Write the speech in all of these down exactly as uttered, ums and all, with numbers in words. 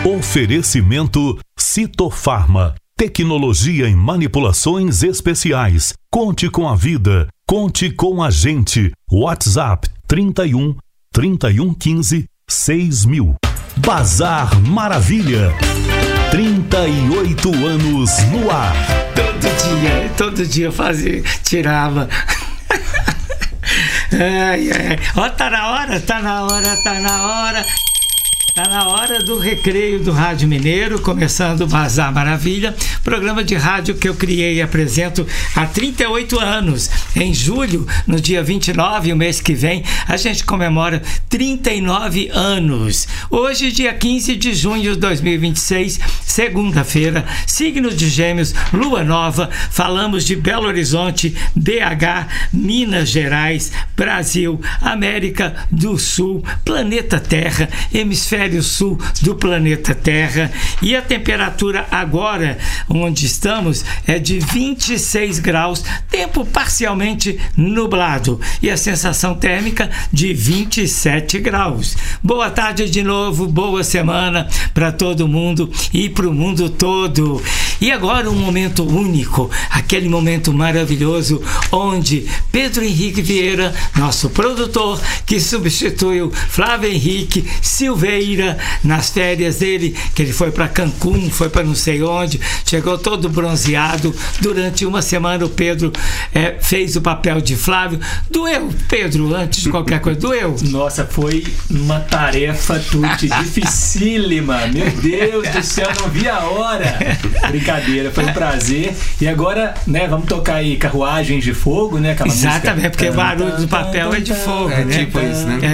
Oferecimento Citofarma, tecnologia em manipulações especiais. Conte com a vida, conte com a gente. WhatsApp trinta e um, trinta e um quinze, seis mil. Bazar Maravilha, trinta e oito anos no ar. Todo dia, todo dia eu fazia, tirava. Ai, ai. Ó, tá na hora, tá na hora, tá na hora. Tá na hora do recreio do Rádio Mineiro, começando o Bazar Maravilha, programa de rádio que eu criei e apresento há trinta e oito anos. Em julho, no dia vinte e nove, o mês que vem, a gente comemora trinta e nove anos. Hoje, dia quinze de junho de dois mil e vinte e seis, segunda-feira, signo de Gêmeos, lua nova, falamos de Belo Horizonte, B H, Minas Gerais, Brasil, América do Sul, planeta Terra, hemisfério sul do planeta Terra, e a temperatura agora onde estamos é de vinte e seis graus, tempo parcialmente nublado, e a sensação térmica de vinte e sete graus. Boa tarde de novo, boa semana para todo mundo e para o mundo todo. E agora um momento único, aquele momento maravilhoso onde Pedro Henrique Vieira, nosso produtor, que substituiu Flávio Henrique Silveira nas férias dele, que ele foi para Cancún, foi para não sei onde, chegou todo bronzeado. Durante uma semana o Pedro é, fez o papel de Flávio. Doeu, Pedro, antes de qualquer coisa, doeu? Nossa, foi uma tarefa tudo dificílima, meu Deus do céu, não vi a hora. Brincadeira, foi um prazer. E agora, né, vamos tocar aí Carruagens de Fogo, né? Aquela Exatamente, música. porque o barulho do papel é de fogo, é, né? tipo isso, né?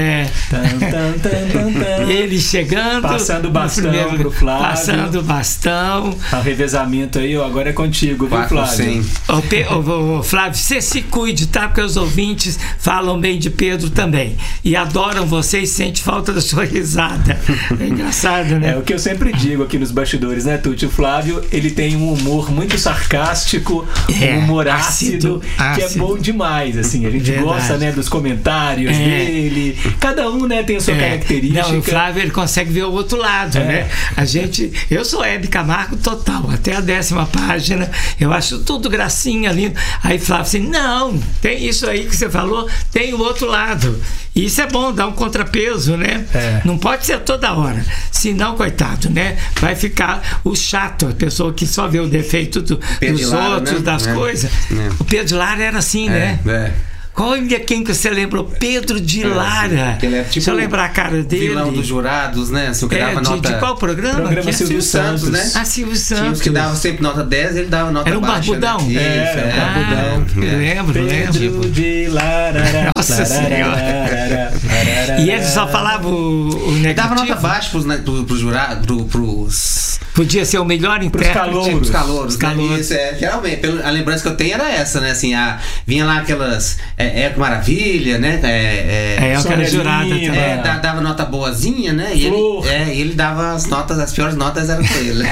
É. Ele chegando, passando o bastão primeiro, pro Flávio, passando o bastão. O revezamento aí, ó, agora é contigo, viu, Flávio? Ô, Pe- ô, ô, Flávio, você se cuide, tá? Porque os ouvintes falam bem de Pedro também e adoram você e sente falta da sua risada. É engraçado, né? É o que eu sempre digo aqui nos bastidores, né, Tuti? O Flávio, ele tem um humor muito sarcástico, é, um humor ácido, ácido, que ácido. é bom demais, assim, a gente Verdade. gosta, né, dos comentários é. dele, cada um, né, tem a sua é. característica. Não, o Flávio, ele consegue ver o outro lado, é. né? A gente, eu sou Hebe Camargo total, até a décima página, eu acho tudo gracinha, lindo. Aí Flávio assim, não, tem isso aí que você falou, tem o outro lado. E isso é bom, dá um contrapeso, né? É. Não pode ser toda hora, senão, coitado, né? Vai ficar o chato, a pessoa que só vê o defeito do, dos Lara, outros, né? das é. coisas. É. O Pedro Lara era assim, é. né? É. Olha quem que você lembrou, Pedro de Lara. É, ele é tipo Deixa eu lembrar a cara dele. Vilão dos jurados, né? Assim, que é, dava de, nota... de qual programa? Programa que Silvio é? Santos, né? Ah, Silvio Santos. Tinha os que davam sempre nota dez, ele dava nota era um baixa. barbudão? Né? É, Isso, era um é. barbudão. Ah, eu lembro, Pedro lembro. de Lara. Nossa Senhora. E ele só falava o, o negativo? Dava nota baixa pros, né, pros, pros jurados, pro, pros... Podia ser o melhor intérprete. Pros calouros. Pros calouros, Os calouros. Né? Isso, é, realmente, a lembrança que eu tenho era essa, né? Assim, a, vinha lá aquelas... É, é Maravilha, né? É, É, é eu quero jurada também. É, dava nota boazinha, né? E ele, é, ele dava as notas, as piores notas eram pra ele.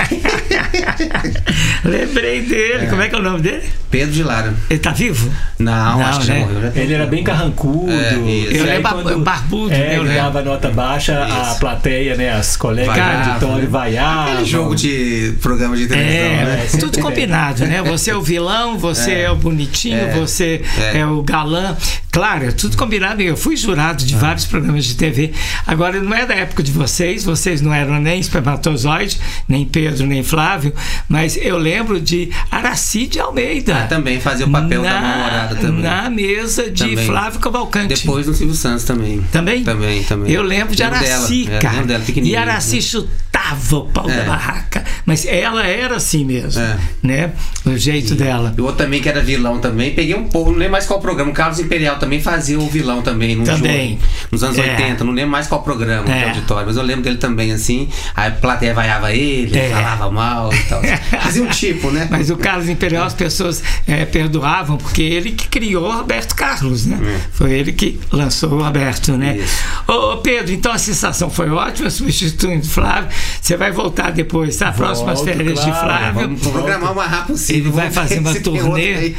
Lembrei dele. É. Como é que é o nome dele? Pedro de Lara. Ele tá vivo? Não, Não acho que né? já morreu. Já ele era bem carrancudo. É, eu lembro quando, barbudo. É, eu ele lembro. dava nota baixa, Isso. a plateia, né? As colegas de auditório né? vaiavam. Aquele jogo de programa de televisão, é, né? Tudo Sempre combinado, né? Você é o vilão, você é, é o bonitinho, é, você é. é o galã. Claro, é tudo combinado. Eu fui jurado de ah. vários programas de T V. Agora, não é da época de vocês, vocês não eram nem espermatozoide, nem Pedro, nem Flávio, mas eu lembro de Araci de Almeida. Ah, também fazia o papel na, da namorada também. Na mesa de também. Flávio Cavalcante. Depois no Silvio Santos também. Também? Também, também. Eu lembro de lembro Araci, dela. cara. É, dela, e Araci né? chutava o pau é. da barraca. Mas ela era assim mesmo, é. né? O jeito e, dela. E o outro também que era vilão também. Peguei um pouco, não lembro mais qual programa. O Carlos Imperial também fazia o vilão também. No também. Jogo, nos anos é. oitenta, não lembro mais qual programa é. de auditório, mas eu lembro dele também assim. A plateia vaiava ele, é. falava mal e tal. Fazia um tipo, né? Mas o Carlos Imperial as pessoas é, perdoavam, porque ele que criou o Roberto Carlos, né? É. Foi ele que lançou o Roberto, né? Ô, Pedro, então a sensação foi ótima, substituindo o Flávio. Você vai voltar depois, tá? A próxima próximas Volto, férias claro. de Flávio. Vamos programar o mais rápido possível. Ele vai fazer uma turnê.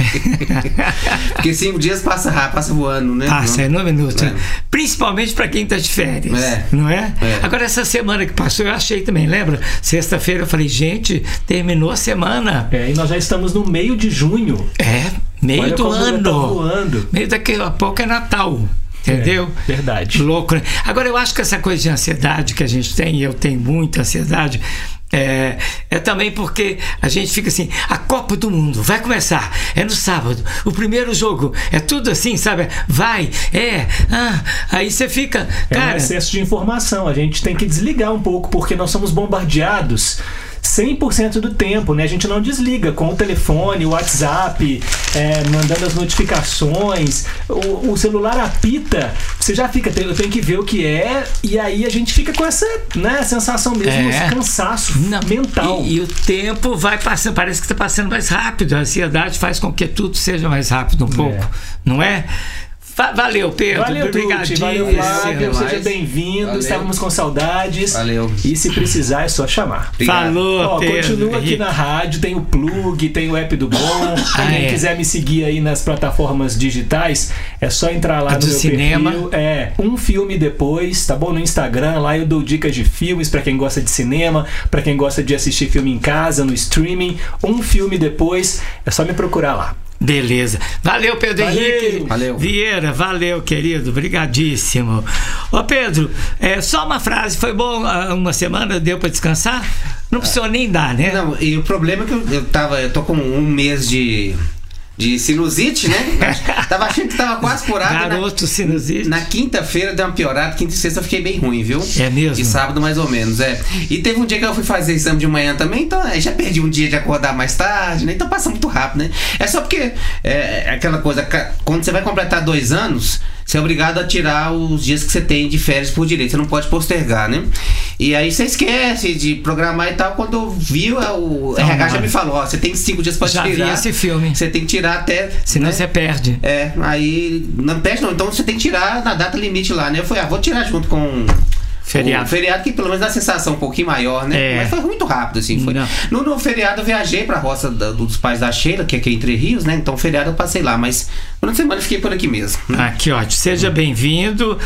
Porque cinco dias passa rápido, passa voando, né? Passa, é no minuto. É. Principalmente para quem está de férias. É. Não é? É. Agora, essa semana que passou, eu achei também, lembra? Sexta-feira eu falei, gente, terminou a semana. É, e nós já estamos no meio de junho. É, meio Olha do como ano. tá voando. Meio daqui a pouco é Natal. Entendeu? É, verdade. Louco, né? Agora, eu acho que essa coisa de ansiedade que a gente tem, e eu tenho muita ansiedade, é, é também porque a gente fica assim, a Copa do Mundo vai começar, é no sábado, o primeiro jogo, é tudo assim, sabe? Vai, é, ah, aí você fica, cara... É um excesso de informação, a gente tem que desligar um pouco, porque nós somos bombardeados cem por cento do tempo, né? A gente não desliga com o telefone, o WhatsApp, é, mandando as notificações, o, o celular apita, você já fica, eu tenho que ver o que é, e aí a gente fica com essa, né, sensação mesmo, É. esse cansaço Não, mental. E, e o tempo vai passando, parece que está passando mais rápido. A ansiedade faz com que tudo seja mais rápido um pouco, não é? Va- Valeu, Pedro. Valeu, Tuti. Obrigadinho. Valeu, Flávio. mais. Seja bem-vindo. Valeu. Estávamos com saudades. Valeu. E se precisar, é só chamar. Obrigado. Falou, Ó, Pedro. continua aqui Henrique. na rádio, tem o Plug, tem o app do Bom. Ah, Quem é. quiser me seguir aí nas plataformas digitais, é só entrar lá A no do meu cinema. perfil. É, um filme depois, tá bom? No Instagram, lá eu dou dicas de filmes pra quem gosta de cinema, pra quem gosta de assistir filme em casa, no streaming. Um filme depois, é só me procurar lá. Beleza. Valeu, Pedro Valeu. Henrique. Valeu. Vieira, valeu, querido. Obrigadíssimo. Ô, Pedro, é, só uma frase. Foi bom ah, uma semana? Deu para descansar? Não precisou nem dar, né? Não, e o problema é que eu, eu tava, eu tô com um mês de, de sinusite, né? Tava achando que tava quase curado. Garoto na, sinusite. Na quinta-feira deu uma piorada, quinta e sexta eu fiquei bem ruim, viu? É mesmo? E sábado mais ou menos, é. E teve um dia que eu fui fazer exame de manhã também, então aí já perdi um dia de acordar mais tarde, né? Então passa muito rápido, né? É só porque é, é aquela coisa, ca- quando você vai completar dois anos, você é obrigado a tirar os dias que você tem de férias por direito, você não pode postergar, né? E aí você esquece de programar e tal, quando eu vi, o R H já me falou, ó, você tem cinco dias pra Já vi tirar. esse filme. Você tem que tirar até... Senão né? você perde. É, aí não perde não, então você tem que tirar na data limite lá, né? Eu falei, ah, vou tirar junto com Feriado. o feriado, que pelo menos dá a sensação um pouquinho maior, né? É. Mas foi muito rápido, assim. Foi. No, no feriado eu viajei pra roça da- dos pais da Sheila, que é aqui Entre Rios, né? Então feriado eu passei lá, mas durante a semana eu fiquei por aqui mesmo. né? Ah, que ótimo. Seja bem-vindo.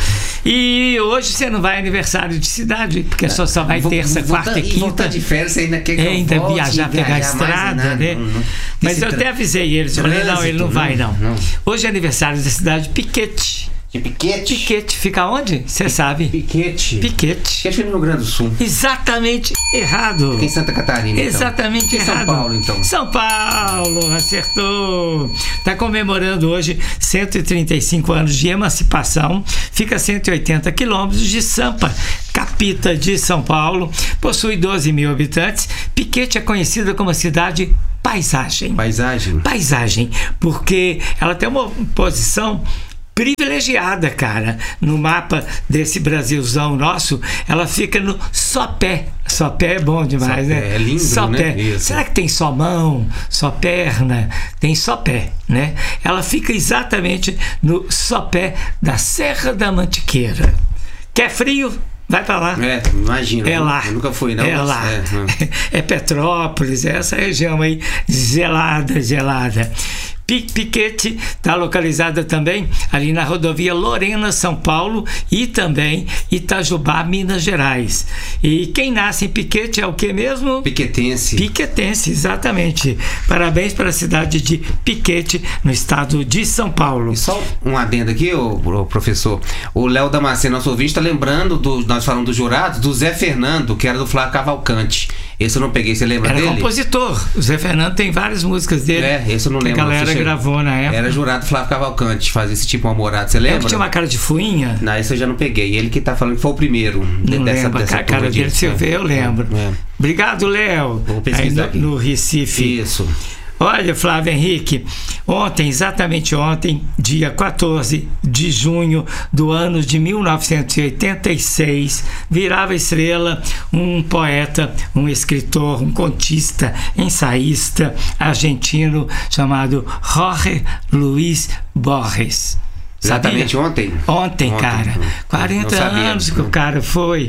E hoje você não vai aniversário de cidade, porque só, só vai Vou- terça, vou quarta tá- e voltar quinta. de férias, você ainda quer que É, eu ainda volte, viajar, pegar a viajar mais, estrada, né? Não, não. Mas Esse eu tra- até avisei eles. Eu falei, não, ele não trânsito, vai, não. não. Hoje é aniversário da cidade de Piquete. De Piquete? Piquete fica onde? Você sabe? Piquete. Piquete. Piquete foi no Rio Grande do Sul. Exatamente errado. Em Santa Catarina, então. Exatamente Em São errado. Paulo, então. São Paulo, acertou. Está comemorando hoje cento e trinta e cinco anos de emancipação. Fica a cento e oitenta quilômetros de Sampa, capita de São Paulo. Possui doze mil habitantes. Piquete é conhecida como a cidade paisagem. Paisagem. Paisagem, porque ela tem uma posição privilegiada, cara, no mapa desse Brasilzão nosso. Ela fica no sopé. Sopé é bom demais, Sopé, né? é lindo, Sopé. né? Isso. Será que tem só mão, só perna? Tem sopé, né? Ela fica exatamente no sopé da Serra da Mantiqueira. Quer frio? Vai pra lá. É, imagina. É lá. Eu nunca fui, não. É mas- lá. é, hum. É Petrópolis, é essa região aí gelada, gelada. Pi- Piquete está localizada também ali na rodovia Lorena, São Paulo, e também Itajubá, Minas Gerais. E quem nasce em Piquete é o que mesmo? Piquetense. Piquetense, exatamente. Parabéns para a cidade de Piquete, no estado de São Paulo. E só um adendo aqui, ô, ô, professor. O Léo Damasceno, nosso ouvinte, está lembrando, do, nós falamos dos jurados, do Zé Fernando, que era do Flávio Cavalcante. Esse eu não peguei, você lembra Era dele? compositor. O Zé Fernando tem várias músicas dele. É, esse eu não que lembro. a galera Você chegou- gravou na época. Era jurado Flávio Cavalcante, fazia esse tipo mal-humorado, você É lembra? que tinha uma cara de fuinha. Não, esse eu já não peguei. Ele que tá falando que foi o primeiro de- Não dessa, lembro, dessa a cara turma dele, de- se eu é. ver, eu lembro. É. Obrigado, Léo. Vou Aí pesquisar no, aqui. no Recife. Isso. Olha, Flávio Henrique, ontem, exatamente ontem, dia quatorze de junho do ano de mil novecentos e oitenta e seis, virava estrela um poeta, um escritor, um contista, ensaísta argentino chamado Jorge Luis Borges. Exatamente Sabia? ontem? Ontem, Ontem. cara. Não quarenta sabia. anos que o cara foi.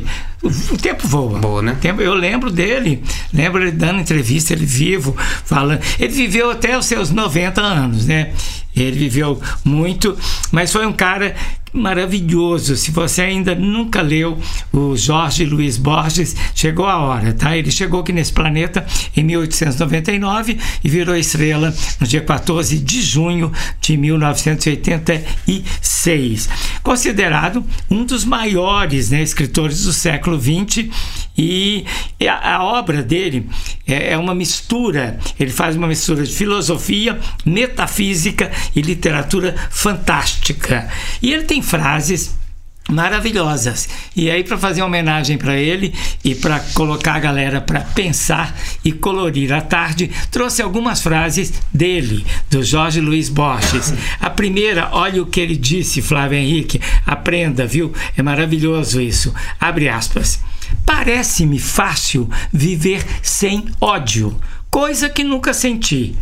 o tempo voa. Boa, né? Eu lembro dele, lembro ele dando entrevista, ele vivo, falando. Ele viveu até os seus noventa anos, né? Ele viveu muito, mas foi um cara maravilhoso. Se você ainda nunca leu o Jorge Luiz Borges, chegou a hora, tá? Ele chegou aqui nesse planeta em mil oitocentos e noventa e nove e virou estrela no dia quatorze de junho de mil novecentos e oitenta e seis. Considerado um dos maiores, né, escritores do século vinte, e a, a obra dele é, é uma mistura, ele faz uma mistura de filosofia, metafísica e literatura fantástica. E ele tem frases maravilhosas. E aí, para fazer uma homenagem para ele e para colocar a galera para pensar e colorir a tarde, trouxe algumas frases dele, do Jorge Luiz Borges. A primeira, olha o que ele disse, Flávio Henrique, aprenda, viu? É maravilhoso isso. Abre aspas. Parece-me fácil viver sem ódio, coisa que nunca senti,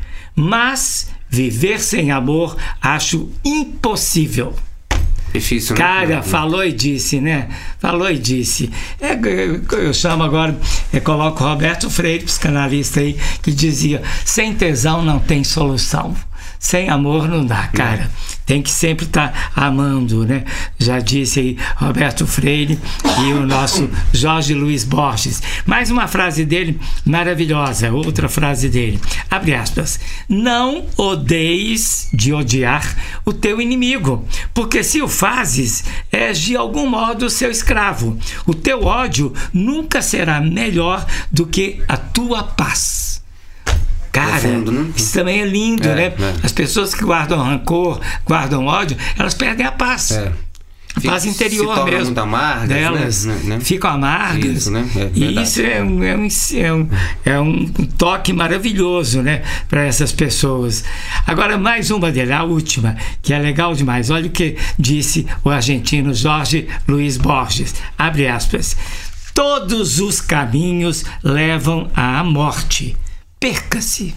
mas viver sem amor acho impossível. Difícil, né? Cara, falou e disse, né? Falou e disse. É, eu, eu chamo agora, eu coloco o Roberto Freire, psicanalista aí, que dizia: sem tesão não tem solução. Sem amor não dá, cara. Tem que sempre estar tá amando, né? Já disse aí Roberto Freire e o nosso Jorge Luiz Borges. Mais uma frase dele maravilhosa, outra frase dele. Abre aspas. Não odeies de odiar o teu inimigo, porque se o fazes, és de algum modo seu escravo. O teu ódio nunca será melhor do que a tua paz. Cara, fundo, né? Isso também é lindo, é, né? É. As pessoas que guardam rancor, guardam ódio, elas perdem a paz. É. A paz interior se mesmo. Muito amargas, delas, né? Né? Ficam amargas. Isso, né? É e isso é um, é, um, é, um, é um toque maravilhoso, né? Para essas pessoas. Agora, mais uma dele, a última, que é legal demais. Olha o que disse o argentino Jorge Luiz Borges. Abre aspas. Todos os caminhos levam à morte. Perca-se.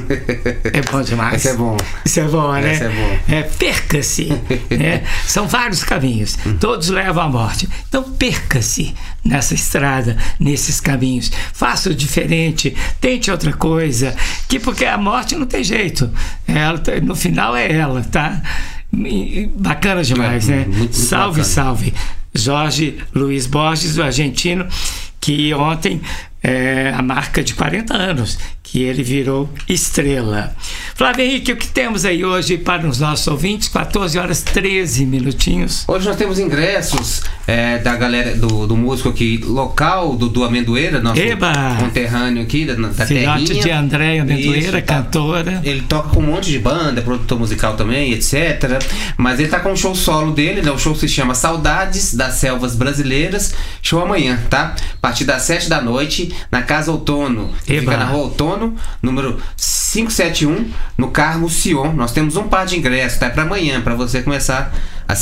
É bom demais. Isso é bom. Isso é bom, né? Isso é bom. É, perca-se. Né? São vários caminhos. Todos levam à morte. Então, perca-se nessa estrada, nesses caminhos. Faça o diferente. Tente outra coisa. Que porque a morte não tem jeito. Ela, no final é ela, tá? Bacana demais, é, né? Muito, muito salve, bacana. Salve. Jorge Luiz Borges, o argentino, que ontem é a marca de quarenta anos que ele virou estrela. Flávio Henrique, o que temos aí hoje para os nossos ouvintes? quatorze horas, treze minutinhos. Hoje nós temos ingressos é, da galera do, do músico aqui local, do, do Amendoeira, nosso Eba! conterrâneo aqui da, da Filhote terrinha. de André Amendoeira, Isso, cantora. Tá, ele toca com um monte de banda, produtor musical também, etcétera. Mas ele tá com um show solo dele, né? O show se chama Saudades das Selvas Brasileiras. Show amanhã, tá? A partir das sete da noite, na Casa Outono. Fica na Rua Outono, número quinhentos e setenta e um, no Carmo Sion. Nós temos um par de ingressos, tá? É para amanhã, para você começar